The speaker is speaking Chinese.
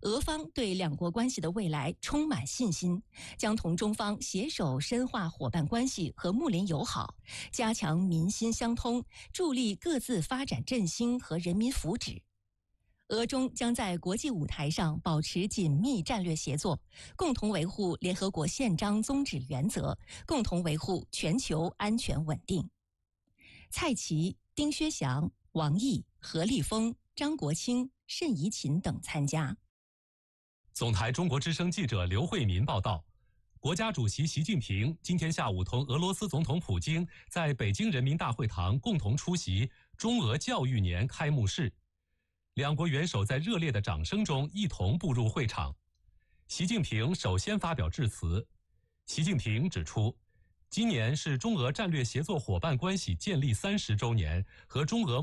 俄方对两国关系的未来充满信心，将同中方携手深化伙伴关系和睦邻友好，加强民心相通，助力各自发展振兴和人民福祉。俄中将在国际舞台上保持紧密战略协作，共同维护联合国宪章宗旨原则，共同维护全球安全稳定。蔡奇、丁薛祥、王毅、何立峰、张国清、单怡琴等参加。 总台中国之声记者刘慧民报道，国家主席习近平今天下午同俄罗斯总统普京在北京人民大会堂共同出席中俄教育年开幕式。两国元首在热烈的掌声中一同步入会场。习近平首先发表致辞。习近平指出，今年是中俄战略协作伙伴关系建立30周年和中俄